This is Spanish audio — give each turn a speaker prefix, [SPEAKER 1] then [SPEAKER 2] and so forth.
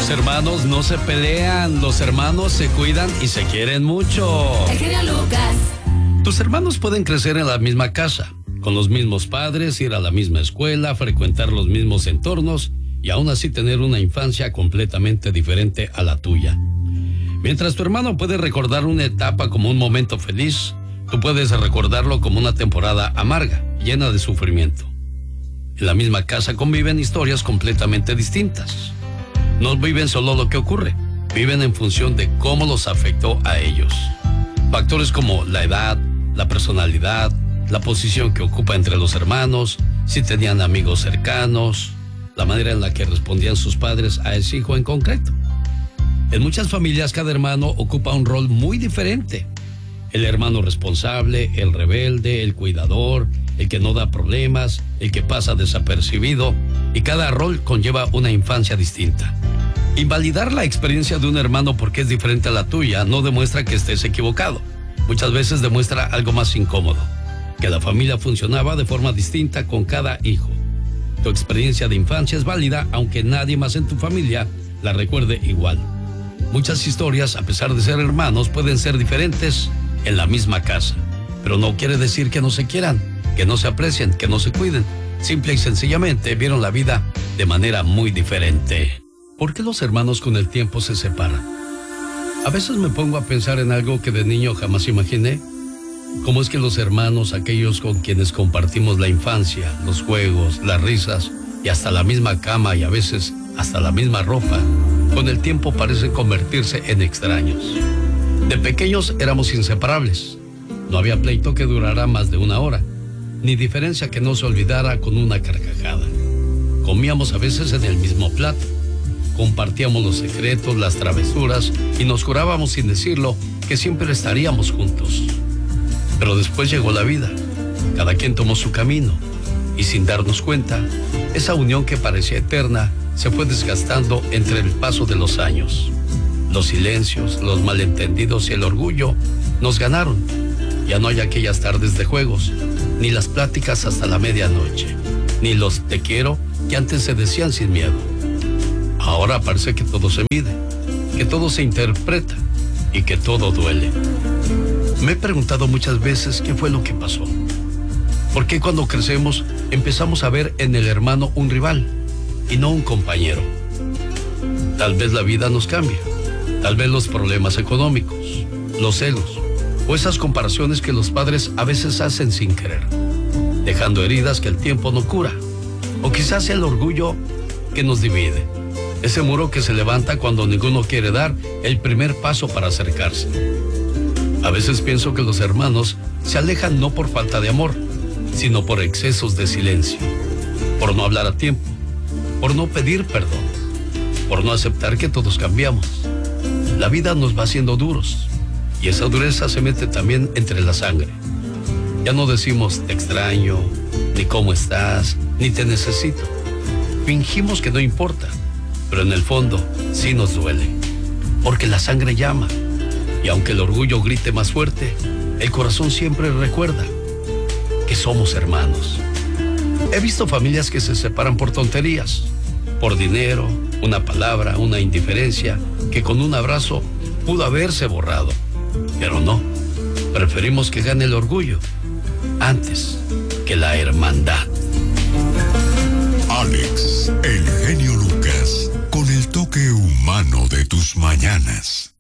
[SPEAKER 1] Los hermanos no se pelean, los hermanos se cuidan y se quieren mucho.
[SPEAKER 2] El genio Lucas.
[SPEAKER 1] Tus hermanos pueden crecer en la misma casa, con los mismos padres, ir a la misma escuela, frecuentar los mismos entornos y aún así tener una infancia completamente diferente a la tuya. Mientras tu hermano puede recordar una etapa como un momento feliz, tú puedes recordarlo como una temporada amarga, llena de sufrimiento. En la misma casa conviven historias completamente distintas. No viven solo lo que ocurre, viven en función de cómo los afectó a ellos. Factores como la edad, la personalidad, la posición que ocupa entre los hermanos, si tenían amigos cercanos, la manera en la que respondían sus padres a ese hijo en concreto. En muchas familias cada hermano ocupa un rol muy diferente. El hermano responsable, el rebelde, el cuidador, el que no da problemas, el que pasa desapercibido, y cada rol conlleva una infancia distinta. Invalidar la experiencia de un hermano porque es diferente a la tuya no demuestra que estés equivocado. Muchas veces demuestra algo más incómodo, que la familia funcionaba de forma distinta con cada hijo. Tu experiencia de infancia es válida aunque nadie más en tu familia la recuerde igual. Muchas historias, a pesar de ser hermanos, pueden ser diferentes en la misma casa, pero no quiere decir que no se quieran, que no se aprecien, que no se cuiden. Simple y sencillamente vieron la vida de manera muy diferente. ¿Por qué los hermanos con el tiempo se separan? A veces me pongo a pensar en algo que de niño jamás imaginé. ¿Cómo es que los hermanos, aquellos con quienes compartimos la infancia, los juegos, las risas y hasta la misma cama y a veces hasta la misma ropa, con el tiempo parecen convertirse en extraños? De pequeños éramos inseparables. No había pleito que durara más de una hora, ni diferencia que no se olvidara con una carcajada. Comíamos a veces en el mismo plato, compartíamos los secretos, las travesuras y nos jurábamos sin decirlo que siempre estaríamos juntos. Pero después llegó la vida, cada quien tomó su camino y sin darnos cuenta, esa unión que parecía eterna se fue desgastando entre el paso de los años. Los silencios, los malentendidos y el orgullo nos ganaron. Ya no hay aquellas tardes de juegos, ni las pláticas hasta la medianoche, ni los te quiero que antes se decían sin miedo. Ahora parece que todo se mide, que todo se interpreta y que todo duele. Me he preguntado muchas veces qué fue lo que pasó. ¿Por qué cuando crecemos empezamos a ver en el hermano un rival y no un compañero? Tal vez la vida nos cambia, tal vez los problemas económicos, los celos o esas comparaciones que los padres a veces hacen sin querer, dejando heridas que el tiempo no cura, o quizás el orgullo que nos divide, ese muro que se levanta cuando ninguno quiere dar el primer paso para acercarse. A veces pienso que los hermanos se alejan no por falta de amor, sino por excesos de silencio, por no hablar a tiempo, por no pedir perdón, por no aceptar que todos cambiamos. La vida nos va haciendo duros y esa dureza se mete también entre la sangre. Ya no decimos te extraño, ni cómo estás, ni te necesito. Fingimos que no importa, pero en el fondo sí nos duele, porque la sangre llama y aunque el orgullo grite más fuerte, el corazón siempre recuerda que somos hermanos. He visto familias que se separan por tonterías, por dinero, una palabra, una indiferencia que con un abrazo pudo haberse borrado. Pero no, preferimos que gane el orgullo antes que la hermandad.
[SPEAKER 3] Alex, el genio Lucas, con el toque humano de tus mañanas.